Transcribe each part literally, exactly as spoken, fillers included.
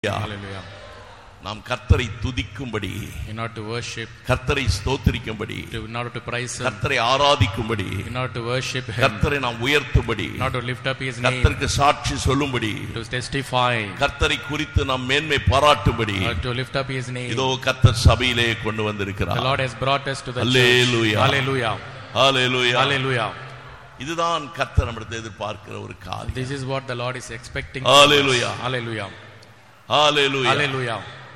Hallelujah. நாம் கர்த்தரை துதிக்கும்படி, in order to worship, கர்த்தரை ஸ்தோத்திரிக்கும்படி, in order to praise him, கர்த்தரை ஆராதிக்கும்படி, in order to worship him, கர்த்தரை நாம் உயர்த்தும்படி, in order to lift up his name, கர்த்தருக்கு சாட்சி சொல்லும்படி, to testify, கர்த்தரை குறித்து நாம் மேன்மை பாராட்டும்படி, to lift up his name. இதோ கர்த்தர் சபையிலே கொண்டு வந்திருக்கிறார். The Lord has brought us to the Hallelujah. church. Hallelujah. Hallelujah. Hallelujah. இதுதான் கர்த்தர் நம்மிடத்தில் எதிர்பார்க்கிற ஒரு காரியம். This is what the Lord is expecting. Hallelujah. Hallelujah. Hallelujah. Hallelujah.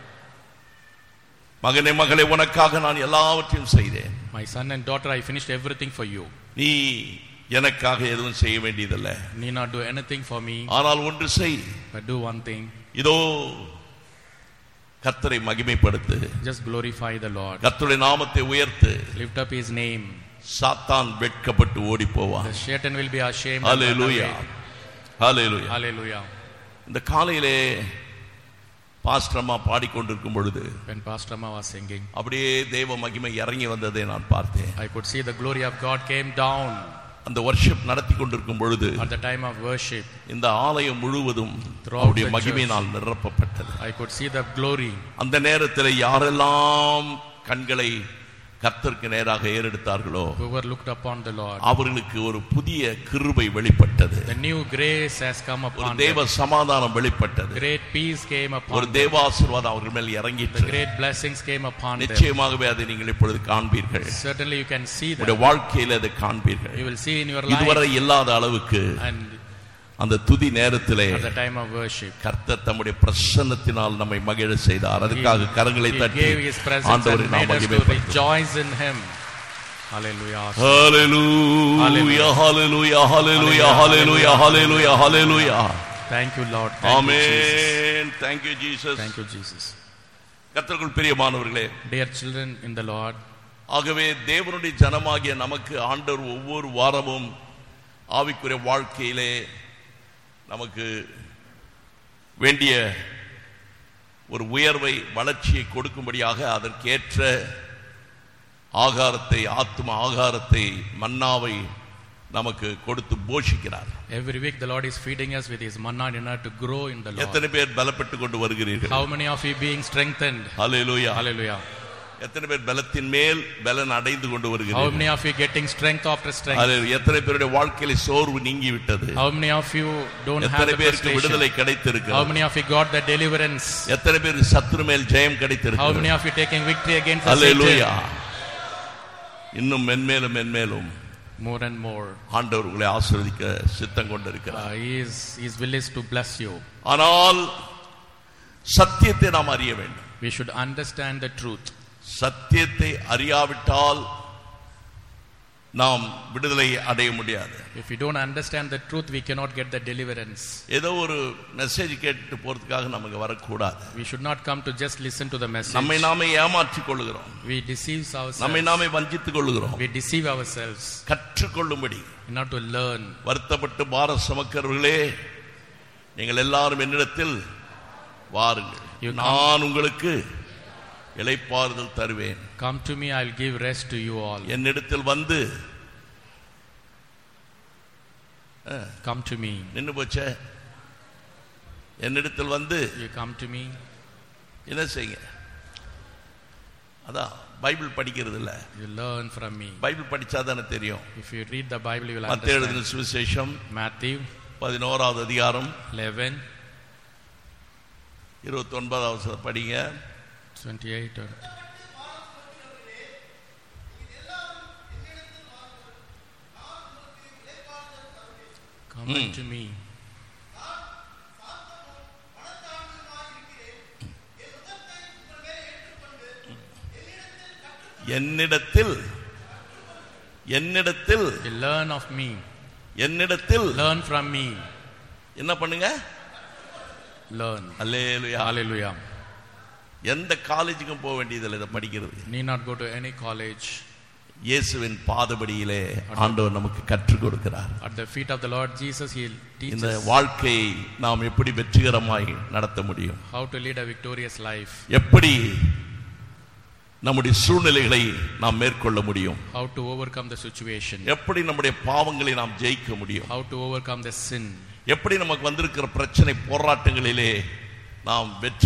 மகனே மகளே, உனக்காக நான் எல்லாவற்றையும் செய்தேன். My son and daughter, I finished everything for you. நீ எனக்காக எதுவும் செய்ய வேண்டியதில்லை. Need not do anything for me. ஆனால் ஒன்று செய். But do one thing. இதோ கர்த்தரை மகிமைப்படுத்து. Just glorify the Lord. கர்த்தருடைய நாமத்தை உயர்த்து. Lift up his name. சாத்தான் வெட்கப்பட்டு ஓடி போவான். The Satan will be ashamed. Hallelujah. Hallelujah. Hallelujah. இந்த காலையிலே பாஸ்டர் அம்மா பாடிக்கொண்டிருக்கும் பொழுது, when Pastor Amma was singing, அப்படியே தேவ மகிமை இறங்கி வந்ததை நான் பார்த்தேன். I could see the glory of God came down. அந்த வர்ஷிப் நடத்தி கொண்டிருக்கும் பொழுது, at the time of worship, இந்த ஆலயம் முழுவதும் அவருடைய மகிமையினால் நிரப்பப்பட்டது. I could see the glory. அந்த நேரத்தில் யாரெல்லாம் கண்களை கர்த்தருக்கு நேராக ஏறெடுத்தார்களோ, whoever looked upon the Lord, அவர்களுக்கு ஒரு புதிய கிருபை வெளிப்பட்டது. the new grace has come upon ஒரு தேவ them. சமாதானம் வெளிப்பட்டது. Great peace came upon ஒரு them. தேவ ஆசீர்வாதம் அவர்கள் மேல் இறங்கிற்று. The great blessings came upon them. நிச்சயமாகவே அதை நீங்கள் இப்பொழுது காண்பீர்கள். Certainly you can see that. உங்களுடைய வாழ்க்கையில் அதை காண்பீர்கள். You will see in your life. இதுவரை இல்லாத அளவுக்கு and அந்த துதி நேரத்திலே at the time of worship, கர்த்தர் தம்முடைய பிரசன்னத்தினால் நம்மை மகிழ செய்தார். அதற்காக கரங்களை He தட்டி gave his presence ஆண்டவரை and நாம் made us to மகிமைப்படுத்துவோம். rejoice in him. Hallelujah. Hallelujah. Hallelujah. Hallelujah. Hallelujah. Hallelujah. Hallelujah. Thank you, Lord. Thank you, Jesus. Amen. Thank you, Jesus. Thank you, Jesus. கர்த்தருக்குள் பிரியமானவர்களே, Dear children in the Lord, ஆகவே தேவனுடைய ஜனமாகிய நமக்கு ஆண்டவர் ஒவ்வொரு வாரமும் ஆவிக்குரிய வாழ்க்கையிலே நமக்கு வேண்டிய ஒரு உயர்வை, வளர்ச்சியை கொடுக்கும்படியாக அதற்கேற்ற ஆகாரத்தை, ஆத்தும ஆகாரத்தை, மன்னாவை நமக்கு கொடுத்து போஷிக்கிறார். every week the Lord is feeding us with his manna in order to grow in the Lord. எத்தனை பேர் பலப்பட்டு கொண்டு வருகிறீர்கள்? How many of you being strengthened? Hallelujah. Hallelujah. எத்தனை பேர் பலத்தின் மேல் பலன் அடைந்து கொண்டு How வருகிறீர்கள்? many of you getting strength after strength? ஹல்லேலூயா. எத்தனை பேருடைய வாழ்க்கையில சோர்வு நீங்கி விட்டது? How many of you don't have எத்தனை the பேருக்கு விடுதலை frustration? கிடைத்திருக்கிறது? How many of you got the deliverance? எத்தனை பேருக்கு சத்துரு மேல் ஜெயம் How கிடைத்திருக்கிறது? many of you taking victory against the hallelujah. Satan? இன்னும் மென்மேலும் மென்மேலும் More and more. ஆண்டவர் உங்களை ஆசீர்வதிக்க சித்தம் கொண்டிருக்கிறார். Uh, he is his will is to bless you. ஆனால் சத்தியத்தை நாம் அறிய வேண்டும். We should understand the truth. சத்தியத்தை அறியாவிட்டால் நாம் விடுதலை அடைய முடியாது. If we don't understand the truth, we cannot get the deliverance. ஏதோ ஒரு மெசேஜ் கேட்டு போறதுக்காக நமக்கு வரக்கூடாது. We should not come to just listen to the message. நம்மை நாமே ஏமாற்றிக் கொள்ளுகிறோம். We deceive ourselves. நம்மை நாமே வஞ்சித்துக் கொள்ளுகிறோம். We deceive ourselves. கற்றுக்கொள்ளும்படி, Not to learn. வருத்தப்பட்டு பார சுமக்கிறவர்களே, நீங்கள் எல்லாரும் என்னிடத்தில் வாருங்கள், நான் உங்களுக்கு இளைப்பாறுதல் தருவேன். Come to me, I'll give rest to you all. என்னிடத்தில் வந்து Come to me. நின்னு போச்சே. என்னிடத்தில் வந்து You come to me. என்ன செய்யுங்க? அதான் பைபிள் படிக்கிறது இல்ல, You learn from me. Bible படிச்சாதானே தெரியும். If you read the Bible, you will மத்தேயு understand. எழுதின சுவிசேஷம் Matthew பதினோராவது அதிகாரம் eleven, இருபத்தி ஒன்பதாவது வசனம் படிங்க. twenty-eight. Come Hmm. unto me. என்னிடத்தில் என்னிடத்தில் You learn of me. என்னிடத்தில் Learn from me. என்ன பண்ணுங்க? Learn. அல்லேலூயா. Hallelujah. எந்த காலேஜுக்கும் போக வேண்டியதில்லை இதை படிக்கிறது. Need not go to any college. இயேசுவின் பாதபடியிலே ஆண்டவர் நமக்கு கற்றுக் கொடுக்கிறார். At the feet of the Lord Jesus, he teaches இந்த வாழ்க்கையை நாம் எப்படி வெற்றிகரமாய் நடத்த முடியும், how to lead a victorious life, எப்படி நம்முடைய சூழ்நிலைகளை நாம் மேற்கொள்ள முடியும், how to overcome the situation, எப்படி நம்முடைய பாவங்களை நாம் ஜெயிக்க முடியும், how to overcome the sin, எப்படி நமக்கு வந்திருக்கிற பிரச்சனை போராட்டங்களிலே நாம் வெற்றி